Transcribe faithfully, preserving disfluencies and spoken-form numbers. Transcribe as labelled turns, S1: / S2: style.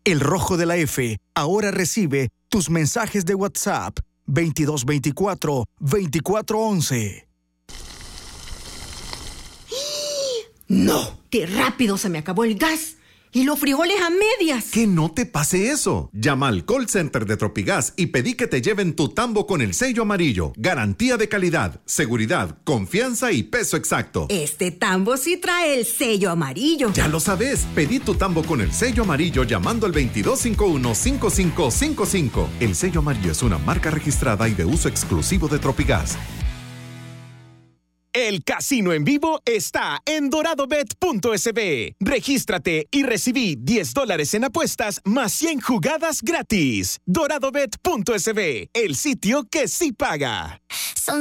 S1: El Rojo de la F ahora recibe tus mensajes de WhatsApp veintidós veinticuatro veinticuatro once.
S2: ¡No! ¡Qué rápido se me acabó el gas! ¡Y los frijoles a medias!
S3: Que no te pase eso. Llama al call center de Tropigas y pedí que te lleven tu tambo con el sello amarillo. Garantía de calidad, seguridad, confianza y peso exacto.
S2: Este tambo sí trae el sello amarillo.
S3: Ya lo sabes. Pedí tu tambo con el sello amarillo llamando al veintidós cincuenta y uno cincuenta y cinco cincuenta y cinco. El sello amarillo es una marca registrada y de uso exclusivo de Tropigas.
S4: El casino en vivo está en doradobet punto es be. Regístrate y recibí diez dólares en apuestas más cien jugadas gratis. doradobet punto es be, el sitio que sí paga.
S5: Son